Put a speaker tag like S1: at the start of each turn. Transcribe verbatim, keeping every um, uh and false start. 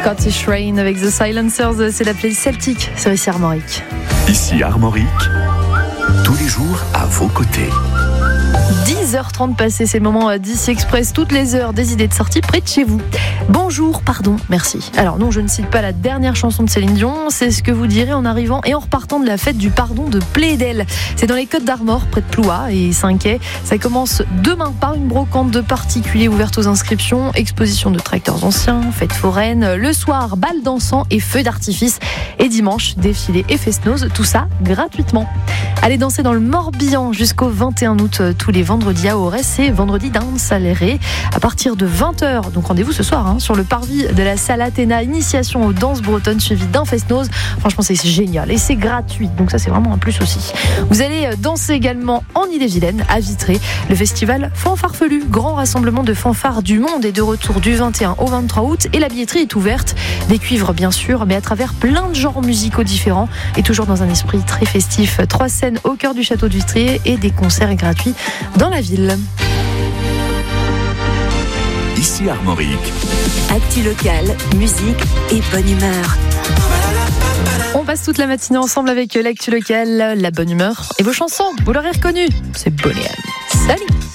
S1: Scottish Rain avec The Silencers, c'est la playlist celtique sur ici Armorique.
S2: Ici Armorique, tous les jours à vos côtés.
S1: dix heures trente passées, c'est le moment d'Ici Express, toutes les heures des idées de sortie près de chez vous. Bonjour, pardon, merci. Alors non, je ne cite pas la dernière chanson de Céline Dion, c'est ce que vous direz en arrivant et en repartant de la fête du pardon de Plédel. C'est dans les Côtes d'Armor, près de Ploua et Saint-Quay. Ça commence demain par une brocante de particuliers ouverte aux inscriptions, exposition de tracteurs anciens, fête foraine, le soir, bal dansant et feux d'artifice. Et dimanche, défilé et fest-noz, tout ça gratuitement. Allez danser dans le Morbihan jusqu'au vingt et un août, tous les vendredis à Aurès et vendredi dance à l'Éré à partir de vingt heures. Donc rendez-vous ce soir hein, sur le parvis de la salle Athéna, initiation aux danses bretonnes suivi d'un fest-noz. Franchement, c'est génial et c'est gratuit. Donc ça, c'est vraiment un plus aussi. Vous allez danser également en Ille-et-Vilaine, à Vitré. Le festival Fanfarfelu, grand rassemblement de fanfares du monde, est de retour du vingt et un au vingt-trois août et la billetterie est ouverte. Des cuivres bien sûr, mais à travers plein de genres musicaux différents et toujours dans un esprit très festif. Trois scènes au cœur du château de Vitré et des concerts gratuits dans la ville.
S2: Ici Armorique.
S3: Actu locale, musique et bonne humeur.
S1: On passe toute la matinée ensemble avec l'actu locale, la bonne humeur et vos chansons. Vous l'aurez reconnu, c'est Boney M. Salut!